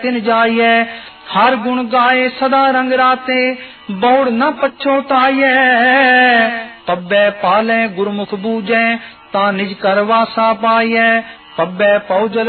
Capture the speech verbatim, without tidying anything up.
तिन जाइए। हर गुण गाए सदा रंग राते, बौड़ न पछोताइए। पब्बे पाले गुरमुख बूझे, ता निज कर वासा पाइए। पब्बे पौजल